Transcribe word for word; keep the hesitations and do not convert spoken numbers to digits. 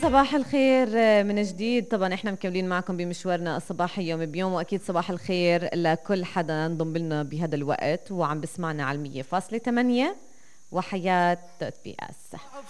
صباح الخير من جديد. طبعا احنا مكملين معكم بمشوارنا الصباحي يوم بيوم، واكيد صباح الخير لكل حدا انضم لنا بهذا الوقت وعم بسمعنا على المية فاصلة ثمانية وحياة دوت بي اس.